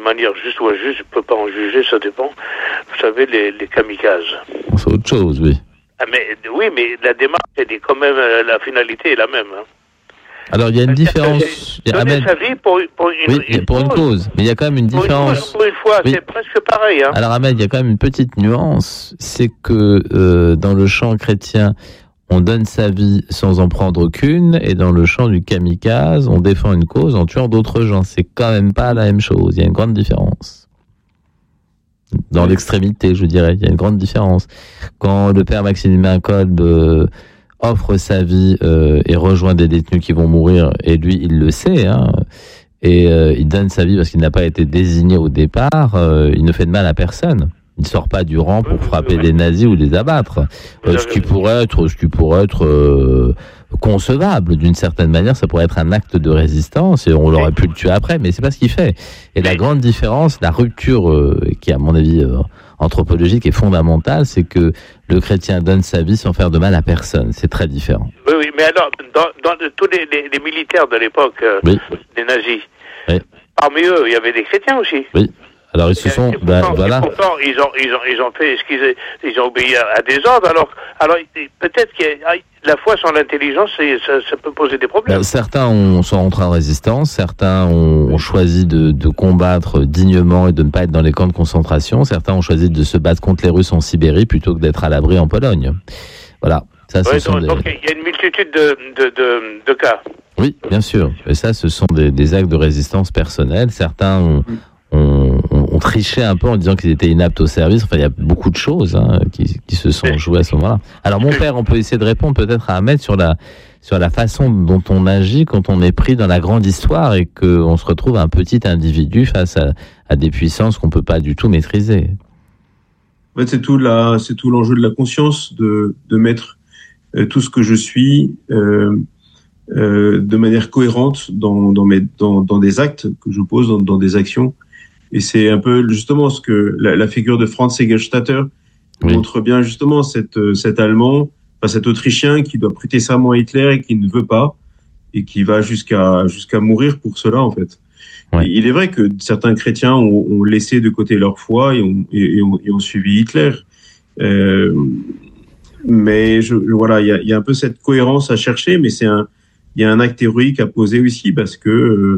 manière juste ou injuste, je ne peux pas en juger, ça dépend. Vous savez, les kamikazes. C'est autre chose, oui. Oui, mais la démarche, quand même, la finalité est la même. Hein. Alors, il y a une différence. Donner sa vie pour une cause. Mais il y a quand même une différence. Pour une fois, oui. C'est presque pareil. Hein. Alors, Ahmed, il y a quand même une petite nuance. C'est que dans le champ chrétien, on donne sa vie sans en prendre aucune. Et dans le champ du kamikaze, on défend une cause en tuant d'autres gens. C'est quand même pas la même chose. Il y a une grande différence. Dans l'extrémité, je dirais. Il y a une grande différence. Quand le père Maxime Kolb offre sa vie et rejoint des détenus qui vont mourir, et lui, il le sait, hein, et il donne sa vie parce qu'il n'a pas été désigné au départ, il ne fait de mal à personne. Il ne sort pas du rang pour frapper les nazis ou les abattre. Ce qui pourrait être concevable d'une certaine manière, ça pourrait être un acte de résistance et on l'aurait pu le tuer après, mais c'est pas ce qu'il fait. Et la grande différence, la rupture qui à mon avis anthropologique est fondamentale, c'est que le chrétien donne sa vie sans faire de mal à personne. C'est très différent. Oui, mais alors dans tous les militaires de l'époque des nazis, parmi eux, il y avait des chrétiens aussi. Oui. Alors ils se sont, voilà. Pourtant, ils ont fait ce ils ont obéi à des ordres. Alors peut-être que la foi sans l'intelligence, ça peut poser des problèmes. Certains sont rentrés en résistance, certains ont choisi de combattre dignement et de ne pas être dans les camps de concentration. Certains ont choisi de se battre contre les Russes en Sibérie plutôt que d'être à l'abri en Pologne. Voilà. Ça, donc il y a une multitude de cas. Oui, bien sûr. Et ça, ce sont des actes de résistance personnelle. Certains ont triché un peu en disant qu'ils étaient inaptes au service. Enfin, il y a beaucoup de choses qui se sont jouées à ce moment-là. Alors, mon père, on peut essayer de répondre peut-être à Ahmed sur la façon dont on agit quand on est pris dans la grande histoire et qu'on se retrouve un petit individu face à des puissances qu'on peut pas du tout maîtriser. En fait, c'est tout l'enjeu de la conscience, de mettre tout ce que je suis de manière cohérente dans des actes que je pose, dans des actions. Et c'est un peu justement ce que la figure de Franz Segelstatter montre bien justement cet Allemand, cet Autrichien qui doit prêter serment à Hitler et qui ne veut pas et qui va jusqu'à mourir pour cela en fait. Ouais. Il est vrai que certains chrétiens ont laissé de côté leur foi et ont suivi Hitler. Mais voilà, il y a un peu cette cohérence à chercher, mais il y a un acte héroïque à poser aussi parce qu'il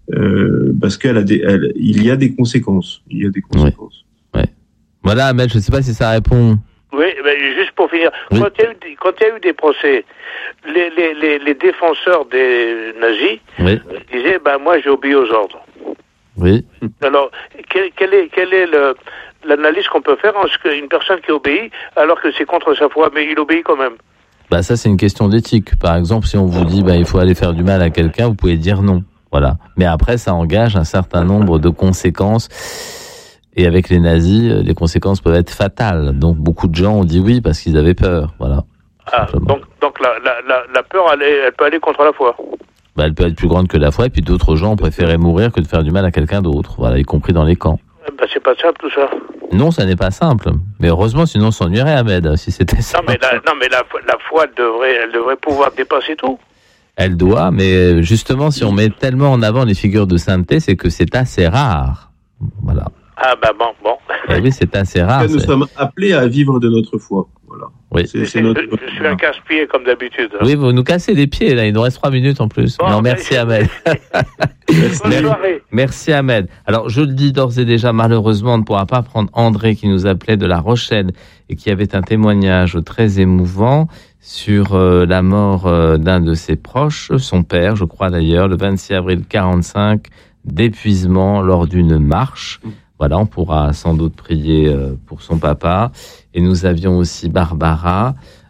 y a des conséquences. Il y a des conséquences. Ouais. Voilà, Ahmed, je ne sais pas si ça répond. Oui, mais juste pour finir, quand il y a eu des procès, les défenseurs des nazis disaient, moi j'ai obéi aux ordres. Oui. Alors, quelle est l'analyse qu'on peut faire en ce qu'une personne qui obéit alors que c'est contre sa foi, mais il obéit quand même? Ça, c'est une question d'éthique. Par exemple, si on vous dit, il faut aller faire du mal à quelqu'un, vous pouvez dire non. Voilà. Mais après, ça engage un certain nombre de conséquences. Et avec les nazis, les conséquences peuvent être fatales. Donc, beaucoup de gens ont dit oui parce qu'ils avaient peur. Voilà. Donc la peur, elle peut aller contre la foi. Elle peut être plus grande que la foi. Et puis d'autres gens ont préféré mourir que de faire du mal à quelqu'un d'autre. Voilà, y compris dans les camps. C'est pas simple tout ça. Non, ça n'est pas simple. Mais heureusement, sinon on s'ennuierait, Ahmed, si c'était ça. Non, mais la foi, elle devrait pouvoir dépasser tout. Elle doit, mais justement, si on met tellement en avant les figures de sainteté, c'est que c'est assez rare. Voilà. Bon. Et oui, c'est assez rare. Nous sommes appelés à vivre de notre foi. Voilà. Oui. Je suis un casse-pied comme d'habitude. Oui, vous nous cassez les pieds, là. Il nous reste 3 minutes en plus. Bon, non, merci Ahmed. Bonne soirée. Merci Ahmed. Alors, je le dis d'ores et déjà, malheureusement, on ne pourra pas prendre André qui nous appelait de La Rochelle et qui avait un témoignage très émouvant sur la mort d'un de ses proches, son père, je crois d'ailleurs, le 26 avril 45, d'épuisement lors d'une marche. Voilà, on pourra sans doute prier pour son papa. Et nous avions aussi Barbara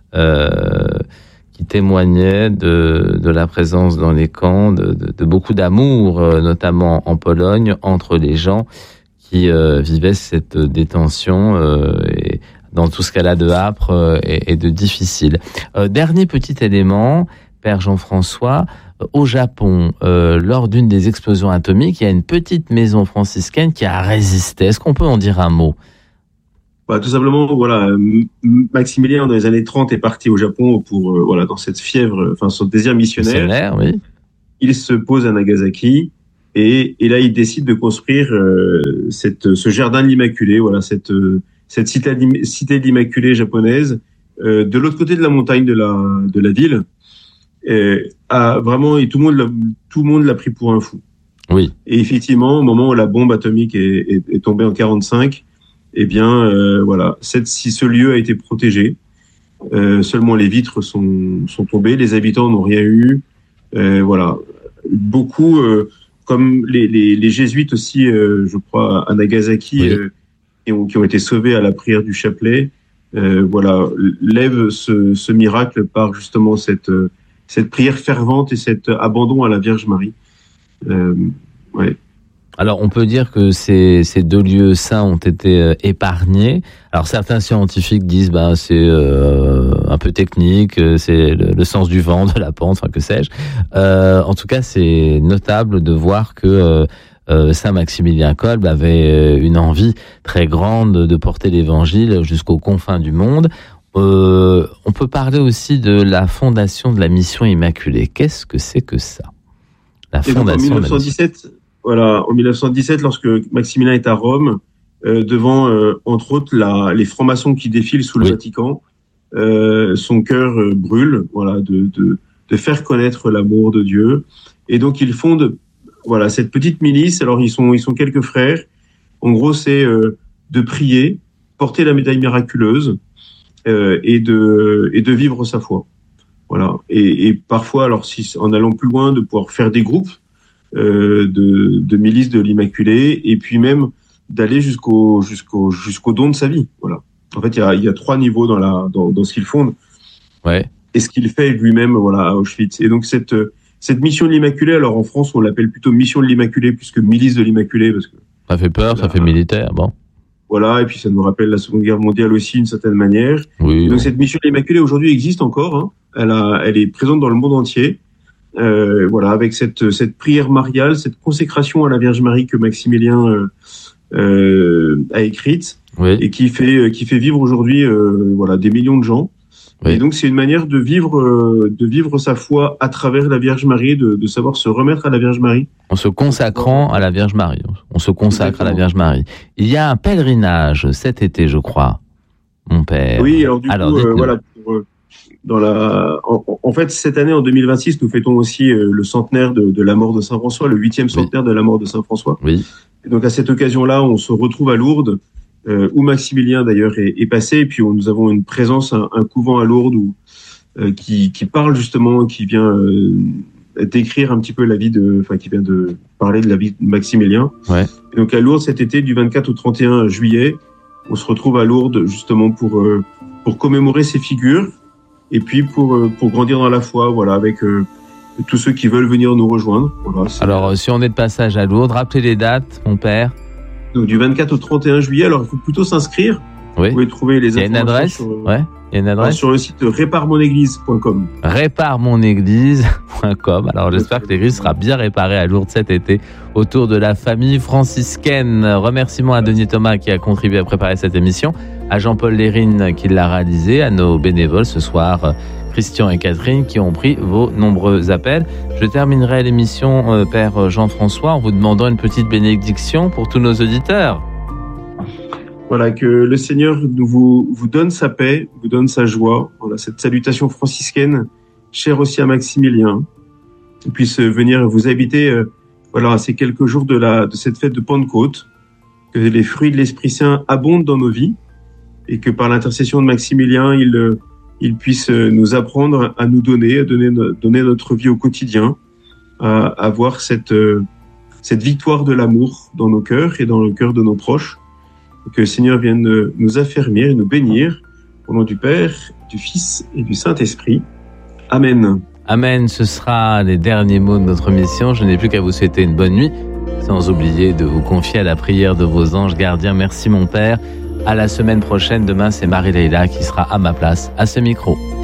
qui témoignait de la présence dans les camps, de beaucoup d'amour, notamment en Pologne, entre les gens qui vivaient cette détention et dans tout ce qu'elle a de âpre et de difficile. Dernier petit élément, Père Jean-François, au Japon, lors d'une des explosions atomiques, il y a une petite maison franciscaine qui a résisté. Est-ce qu'on peut en dire un mot? Tout simplement, voilà, Maximilien, dans les années 30, est parti au Japon pour, dans cette fièvre, son désir missionnaire. Oui. Il se pose à Nagasaki Et là, il décide de construire ce jardin de l'Immaculée, voilà, cette cité de l'Immaculée japonaise, de l'autre côté de la montagne de la ville. Et tout le monde l'a pris pour un fou. Oui. Et effectivement, au moment où la bombe atomique est tombée en 45, eh bien, voilà, si ce lieu a été protégé, seulement les vitres sont tombées, les habitants n'ont rien eu, voilà. Beaucoup, comme les jésuites aussi, je crois, à Nagasaki, oui. qui ont été sauvés à la prière du chapelet, voilà, lève ce miracle par justement cette prière fervente et cet abandon à la Vierge Marie. Ouais. Alors, on peut dire que ces deux lieux saints ont été épargnés. Alors, certains scientifiques disent, c'est un peu technique, c'est le sens du vent, de la pente, enfin, que sais-je. En tout cas, c'est notable de voir que Saint Maximilien Kolb avait une envie très grande de porter l'Évangile jusqu'aux confins du monde. On peut parler aussi de la fondation de la Mission Immaculée. Qu'est-ce que c'est que ça? La fondation en 1917. Voilà, en 1917, lorsque Maximilien est à Rome, devant, entre autres, les francs-maçons qui défilent sous le Vatican, son cœur brûle, voilà, de faire connaître l'amour de Dieu. Et donc, il fonde, voilà, cette petite milice. Alors, ils sont quelques frères. En gros, c'est de prier, porter la médaille miraculeuse, et de vivre sa foi. Voilà. Et parfois, alors, en allant plus loin, de pouvoir faire des groupes, de milice de l'Immaculée, et puis même d'aller jusqu'au don de sa vie. Voilà. En fait, il y a 3 niveaux dans ce qu'il fonde. Ouais. Et ce qu'il fait lui-même, voilà, à Auschwitz. Et donc cette mission de l'Immaculée, alors en France, on l'appelle plutôt mission de l'Immaculée plus que milice de l'Immaculée, parce que ça fait peur, ça fait militaire, bon. Voilà, et puis ça nous rappelle la Seconde Guerre mondiale aussi, d'une certaine manière. Oui. Donc cette mission de l'Immaculée aujourd'hui existe encore. Hein. Elle est présente dans le monde entier. Voilà, avec cette prière mariale, cette consécration à la Vierge Marie que Maximilien a écrite, oui. Et qui fait vivre aujourd'hui voilà, des millions de gens. Oui. Et donc c'est une manière de vivre sa foi à travers la Vierge Marie, de savoir se remettre à la Vierge Marie. En se consacrant à la Vierge Marie. On se consacre Exactement. À la Vierge Marie. Il y a un pèlerinage cet été, je crois, mon père. Oui, alors du coup, voilà. En fait, cette année, en 2026, nous fêtons aussi le centenaire de la mort de Saint François, le 8e centenaire de la mort de Saint François. Oui. Et donc, à cette occasion-là, on se retrouve à Lourdes, où Maximilien, d'ailleurs, est passé. Et puis, nous avons une présence, un couvent à Lourdes qui parle justement, qui vient décrire un petit peu la vie qui vient de parler de la vie de Maximilien. Ouais. Et donc, à Lourdes, cet été, du 24 au 31 juillet, on se retrouve à Lourdes, justement, pour commémorer ces figures. Et puis pour grandir dans la foi, voilà, avec tous ceux qui veulent venir nous rejoindre. Voilà, alors, si on est de passage à Lourdes, rappelez les dates, mon père. Donc du 24 au 31 juillet, alors il faut plutôt s'inscrire. Oui. Vous pouvez trouver les informations. Il y a une adresse. Il y a une adresse sur le site réparemonéglise.com. Réparemonéglise.com. Alors j'espère que l'église sera bien réparée à Lourdes cet été autour de la famille franciscaine. Remerciements à Denis Thomas qui a contribué à préparer cette émission, à Jean-Paul Lérine qui l'a réalisé, à nos bénévoles ce soir, Christian et Catherine qui ont pris vos nombreux appels. Je terminerai l'émission, Père Jean-François, en vous demandant une petite bénédiction pour tous nos auditeurs. Voilà, que le Seigneur vous donne sa paix, vous donne sa joie. Voilà, cette salutation franciscaine, chère aussi à Maximilien, puisse venir vous habiter, voilà, ces quelques jours de cette fête de Pentecôte, que les fruits de l'Esprit Saint abondent dans nos vies, et que par l'intercession de Maximilien, il puisse nous apprendre à nous donner, donner notre vie au quotidien, à avoir cette victoire de l'amour dans nos cœurs et dans le cœur de nos proches. Que le Seigneur vienne nous affermir et nous bénir au nom du Père, du Fils et du Saint-Esprit. Amen. Amen, ce sera les derniers mots de notre mission. Je n'ai plus qu'à vous souhaiter une bonne nuit, sans oublier de vous confier à la prière de vos anges gardiens. Merci mon Père. À la semaine prochaine. Demain, c'est Marie-Leila qui sera à ma place à ce micro.